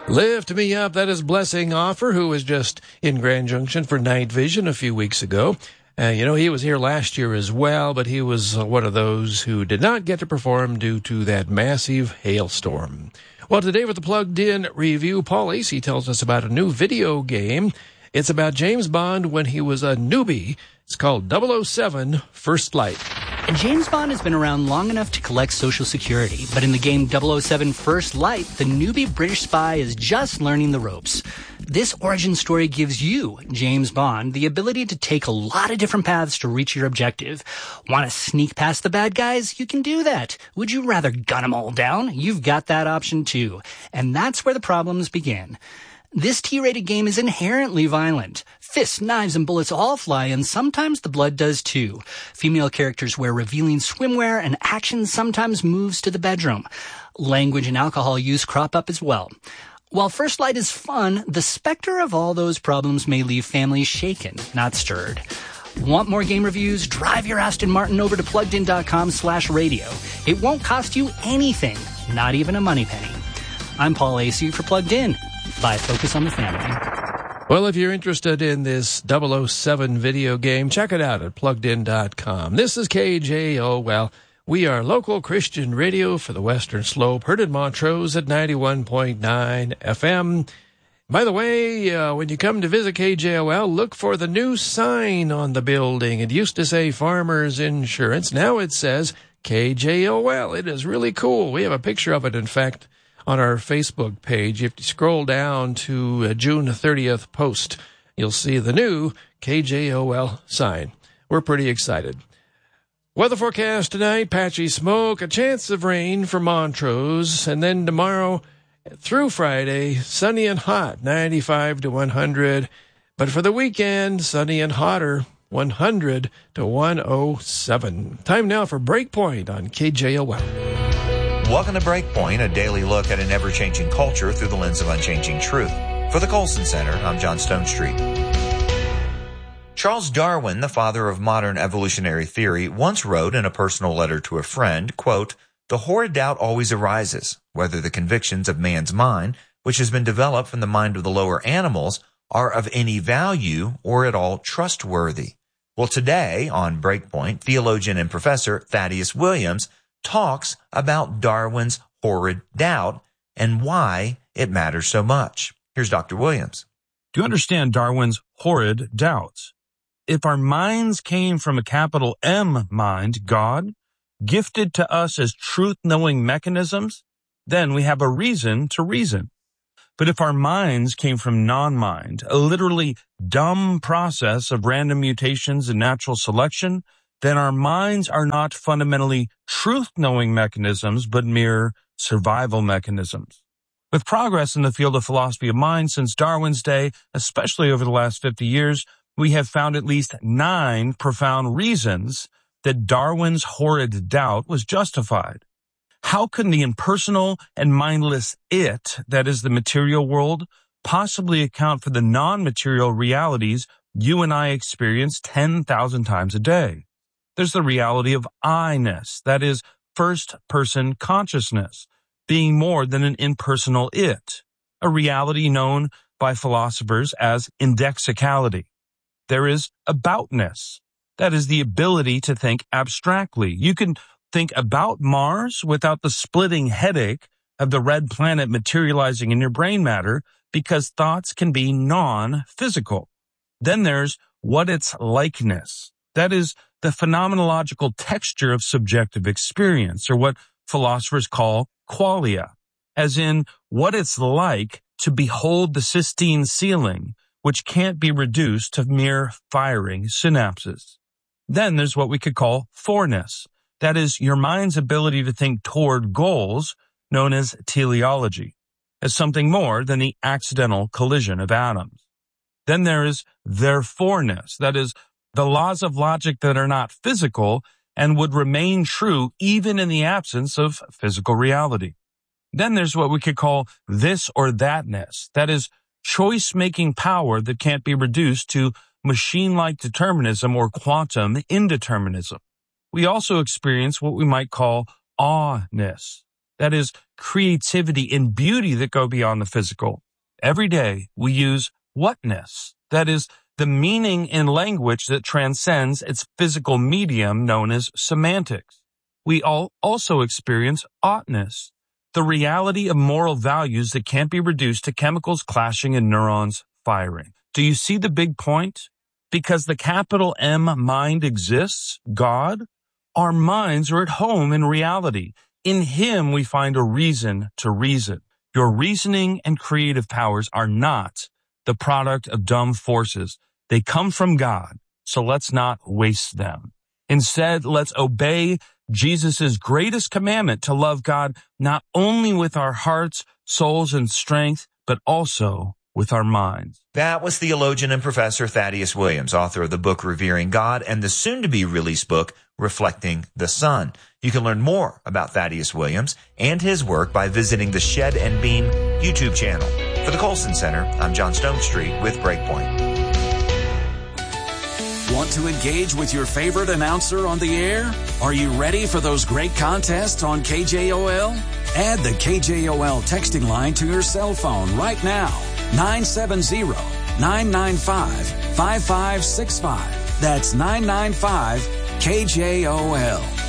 Lift Me Up, that is Blessing Offer, who was just in Grand Junction for Night Vision a few weeks ago. He was here last year as well, but he was one of those who did not get to perform due to that massive hailstorm. Well, today with the Plugged In review, Paul Asay tells us about a new video game. It's about James Bond when he was a newbie. It's called 007 First Light. And James Bond has been around long enough to collect Social Security, but in the game 007 First Light, the newbie British spy is just learning the ropes. This origin story gives you, James Bond, the ability to take a lot of different paths to reach your objective. Want to sneak past the bad guys? You can do that. Would you rather gun them all down? You've got that option too. And that's where the problems begin. This T-rated game is inherently violent. Fists, knives, and bullets all fly, and sometimes the blood does too. Female characters wear revealing swimwear, and action sometimes moves to the bedroom. Language and alcohol use crop up as well. While First Light is fun, the specter of all those problems may leave families shaken, not stirred. Want more game reviews? Drive your Aston Martin over to PluggedIn.com/radio. It won't cost you anything, not even a money penny. I'm Paul Asay for Plugged In. By Focus on the Family. Well, if you're interested in this 007 video game, check it out at PluggedIn.com. This is KJO. Well, we are local Christian radio for the Western Slope, heard in Montrose at 91.9 FM. By the way, when you come to visit KJOL, look for the new sign on the building. It used to say Farmers Insurance. Now it says KJOL. It is really cool. We have a picture of it, in fact, on our Facebook page. If you scroll down to June 30th post, you'll see the new KJOL sign. We're pretty excited. Weather forecast tonight, patchy smoke, a chance of rain for Montrose, and then tomorrow through Friday, sunny and hot, 95 to 100. But for the weekend, sunny and hotter, 100 to 107. Time now for Breakpoint on KJOL. Welcome to Breakpoint, a daily look at an ever-changing culture through the lens of unchanging truth. For the Colson Center, I'm John Stonestreet. Charles Darwin, the father of modern evolutionary theory, once wrote in a personal letter to a friend, quote, "The horrid doubt always arises, whether the convictions of man's mind, which has been developed from the mind of the lower animals, are of any value or at all trustworthy." Well, today on Breakpoint, theologian and professor Thaddeus Williams talks about Darwin's horrid doubt and why it matters so much. Here's Dr. Williams. To understand Darwin's horrid doubts, if our minds came from a capital M mind, God, gifted to us as truth-knowing mechanisms, then we have a reason to reason. But if our minds came from non-mind, a literally dumb process of random mutations and natural selection, then our minds are not fundamentally truth-knowing mechanisms, but mere survival mechanisms. With progress in the field of philosophy of mind since Darwin's day, especially over the last 50 years, we have found at least 9 profound reasons that Darwin's horrid doubt was justified. How can the impersonal and mindless it, that is the material world, possibly account for the non-material realities you and I experience 10,000 times a day? There's the reality of I-ness, that is, first-person consciousness, being more than an impersonal it, a reality known by philosophers as indexicality. There is aboutness, that is the ability to think abstractly. You can think about Mars without the splitting headache of the red planet materializing in your brain matter because thoughts can be non-physical. Then there's what it's likeness, that is the phenomenological texture of subjective experience, or what philosophers call qualia, as in what it's like to behold the Sistine ceiling, which can't be reduced to mere firing synapses. Then there's what we could call forness, that is your mind's ability to think toward goals, known as teleology, as something more than the accidental collision of atoms. Then there is thereforeness, that is the laws of logic that are not physical and would remain true even in the absence of physical reality. Then there's what we could call this or thatness, that is choice-making power that can't be reduced to machine-like determinism or quantum indeterminism. We also experience what we might call awe-ness, That is, creativity and beauty that go beyond the physical. Every day we use whatness. That is, the meaning in language that transcends its physical medium known as semantics. We all also experience oughtness, the reality of moral values that can't be reduced to chemicals clashing and neurons firing. Do you see the big point? Because the capital M mind exists, God, our minds are at home in reality. In Him we find a reason to reason. Your reasoning and creative powers are not the product of dumb forces. They come from God, so let's not waste them. Instead, let's obey Jesus' greatest commandment to love God not only with our hearts, souls, and strength, but also with our minds. That was theologian and professor Thaddeus Williams, author of the book Revering God and the soon-to-be-released book Reflecting the Sun. You can learn more about Thaddeus Williams and his work by visiting the Shed and Beam YouTube channel. For the Colson Center, I'm John Stonestreet with Breakpoint. Want to engage with your favorite announcer on the air? Are you ready for those great contests on KJOL? Add the KJOL texting line to your cell phone right now. 970-995-5565. That's 995-KJOL.